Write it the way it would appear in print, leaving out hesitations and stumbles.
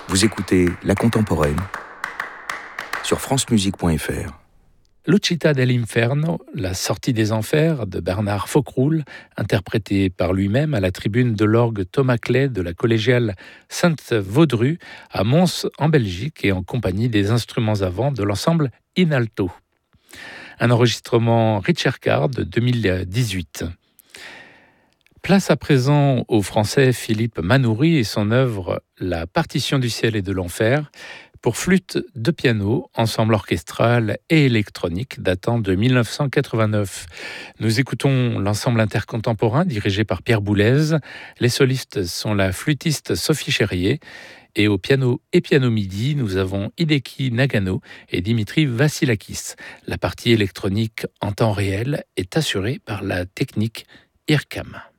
Vous écoutez La Contemporaine sur francemusique.fr. L'Uscita dell'Inferno, la sortie des enfers de Bernard Faucroul, interprété par lui-même à la tribune de l'orgue Thomas Clay de la collégiale Sainte-Vaudrue à Mons en Belgique et en compagnie des instruments à vent de l'ensemble Inalto. Un enregistrement Richard Carr de 2018. Place à présent au français Philippe Manoury et son œuvre La partition du ciel et de l'enfer pour flûte de piano, ensemble orchestral et électronique datant de 1989. Nous écoutons l'ensemble intercontemporain dirigé par Pierre Boulez. Les solistes sont la flûtiste Sophie Cherrier et au piano et piano midi, nous avons Hideki Nagano et Dimitri Vassilakis. La partie électronique en temps réel est assurée par la technique IRCAM.